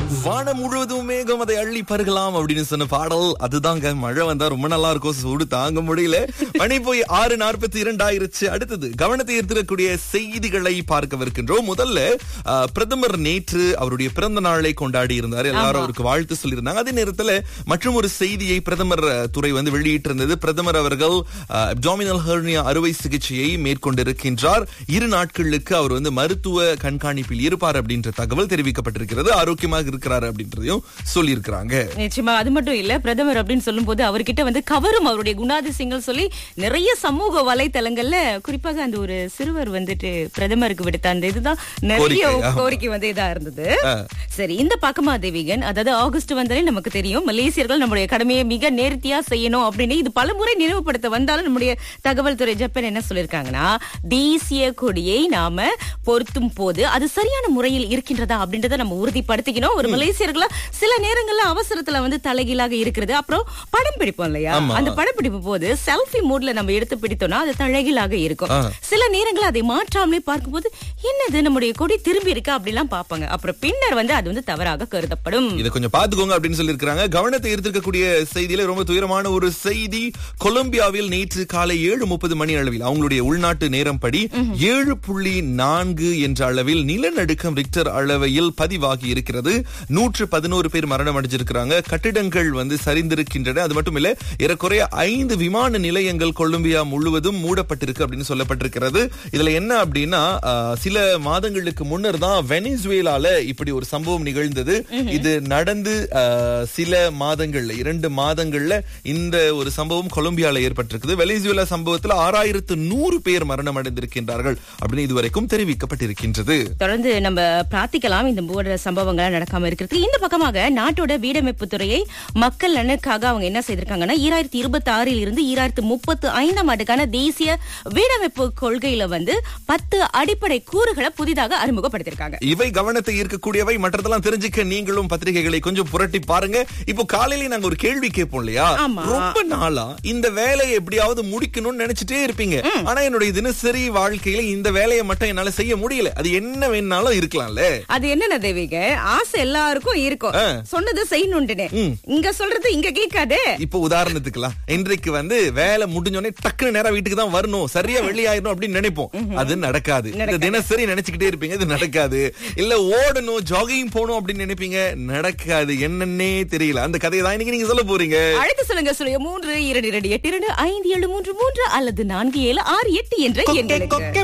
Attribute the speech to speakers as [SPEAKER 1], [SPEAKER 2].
[SPEAKER 1] வானம் முழுவதும் மேகம் அதை அள்ளி பருகலாம் அப்படின்னு சொன்ன பாடல் அதுதாங்க. மழை வந்தா ரொம்ப நல்லா இருக்கும், சூடு தாங்க முடியல. மணி போய் 6:42 ஆயிருச்சு. அடுத்தது கவனத்தை ஈர்த்திருக்கக்கூடிய செய்திகளை பார்க்கவிருக்கின்றோம். முதல்ல பிரதமர் நேற்று அவருடைய பிறந்த நாளை கொண்டாடி இருந்தார். எல்லாரும் அவருக்கு வாழ்த்து சொல்லியிருந்தாங்க. அதே நேரத்துல மற்றும் ஒரு செய்தியை பிரதமர் துறை வெளியிட்டிருந்தது. பிரதமர் அவர்கள் அப்டாமினல் ஹெர்னியா அறுவை சிகிச்சையை மேற்கொண்டிருக்கின்றார். 2 நாட்களுக்கு அவர் மருத்துவ கண்காணிப்பில் இருப்பார் அப்படின்ற தகவல் தெரிவிக்கப்பட்டிருக்கிறது. ஆரோக்கியமாக இருக்கிறார் அப்படின்றதையும் சொல்லி இருக்கிறாங்க.
[SPEAKER 2] நிச்சயமா அது மட்டும் இல்ல, பிரதமர் அப்படின்னு சொல்லும் போது அவர்கிட்ட கவரும் அவருடைய குணாதிசயங்கள் சொல்லி நிறைய சமூக வலைத்தளங்கள்ல குறிப்பாக அந்த ஒரு சிறுவர் பிரதமருக்கு விடுத்த அந்த இதுதான் நிறைய கோரிக்கை இதா இருந்தது. சரி, இந்த பக்கமா தேவிகன், அதாவது ஆகஸ்ட் வந்தாலே நமக்கு தெரியும் மலேசியர்கள் நம்முடைய கடமையை மிக நேர்த்தியா செய்யணும் அப்படின்னு இது பலமுறை நினைவுபடுத்த வந்தாலும் நம்முடைய தகவல் துறை ஜப்பான் என்ன சொல்லிருக்காங்கன்னா, தேசிய கொடியை நாம பொருத்தும் போது அது சரியான முறையில் இருக்கின்றதா அப்படின்றத நம்ம உறுதிப்படுத்திக்கணும். ஒரு மலேசியர்களா சில நேரங்கள்ல அவசரத்துல தலைகீழாக இருக்கிறது. அப்புறம் படம் பிடிப்போம் இல்லையா, அந்த படம் பிடிப்பு போது செல்ஃபி மூட்ல நம்ம எடுத்து பிடித்தோம்னா அது தலைகீழாக இருக்கும். சில நேரங்கள் அதை மாற்றாமலே பார்க்கும்போது என்னது நம்முடைய கொடி திரும்பி இருக்கா அப்படிலாம் பார்ப்பாங்க. அப்புறம் பின்னர் அது தவறாக கருதப்படும்.
[SPEAKER 1] இதை கொஞ்சம் பாத்துக்கோங்க அப்படின்னு சொல்லி இருக்காங்க. கவனத்தை ஈர்த்திருக்கக்கூடிய செய்தியில ரொம்ப துயரமான ஒரு செய்தி. கொலம்பியாவில் நேற்று காலை 7:30 மணி அளவில் அவங்களுடைய உள்நாட்டு நேரம் படி 7.4 என்ற அளவில் நிலநடுக்கம் ரிக்டர் அளவையில் பதிவாகி இருக்கிறது. 111 பேர் மரணம் அடைஞ்சிருக்கிறாங்க. கட்டிடங்கள் சரிந்திருக்கின்றன. அது மட்டும் இல்ல, ஏறக்குறைய 5 விமான நிலையங்கள் கொலம்பியா முழுவதும் மூடப்பட்டிருக்கு அப்படின்னு சொல்லப்பட்டிருக்கிறது. இதுல என்ன அப்படின்னா, சில மாதங்களுக்கு முன்னர் தான் வெனிசுவேலால இப்படி ஒரு சம்பவம் நிகழ்ந்தது. இது நடந்து சில மாதங்கள்ல 2 மாதங்கள்ல இந்த ஒரு சம்பவம் கொலம்பியால ஏற்பட்டிருக்குது. வெனிசுவேலா சம்பவத்துல 6100 பேர் மரணம் அடைந்திருக்கின்றார்கள் அப்படின்னு இதுவரைக்கும் தெரிவிக்கப்பட்டிருக்கின்றது.
[SPEAKER 2] தொடர்ந்து நம்ம பிரார்த்திக்கலாம் இந்த போன்ற சம்பவங்கள் நடக்காம இருக்கிறது. இந்த பக்கமாக நாட்டோட வீடமைப்பு துறையை மக்கள் நலனுக்காக அவங்க என்ன செய்திருக்காங்கன்னா, 2026 இருந்து 2035 ஆண்டுக்கான தேசிய வீடமைப்பு கொள்கையில 10 அடிப்படை கூறுகளை புதிதாக அறிமுகப்படுத்திருக்காங்க.
[SPEAKER 1] இவை கவனத்தை ஈர்க்கக்கூடியவை. மற்றதெல்லாம் தெரிஞ்சுக்க நீங்களும் பத்திரிகைகளை கொஞ்சம் புரட்டி பாருங்க. இப்போ காலையில நாங்க ஒரு கேள்வி கேட்போம் இல்லையா, ரொம்ப நாளா இந்த வேலையை எப்படியாவது முடிக்கணும்னு நினைச்சிட்டே இருப்பீங்க. ஆனா என்னுடைய தினசரி வாழ்க்கையில இந்த வேலையை மட்டும் என்னால செய்ய முடியல. அது என்ன வேணாலும் இருக்கலாம்ல.
[SPEAKER 2] அது என்ன தேவிக, ஆசை எல்லாருக்கும் இருக்கும், சொன்னது செய்யணும்னு. இங்க சொல்றது இங்க கேட்காது.
[SPEAKER 1] இப்போ உதாரணத்துக்குலாம் இன்றைக்கு வேலை முடிஞ்சோடனே டக்குனு நேரம் வீட்டுக்கு தான் வரணும், சரியா வெளியாயிரும் அப்படின்னு நினைப்போம். அது நடக்காது. தினசரி நினைச்சுக்கிட்டே இருப்பீங்க, அது நடக்காது. இல்ல ஓடணும், ஜாகிங் போகணும் அப்படின்னு நினைப்பீங்க, நடக்காது. என்னன்னே தெரியல. அந்த கதையை தான் இன்னைக்கு நீங்க சொல்ல போறீங்க.
[SPEAKER 2] அழைத்து சொல்லுங்க 32282 5733 அல்லது 4768 என்ற எண்களுக்கு.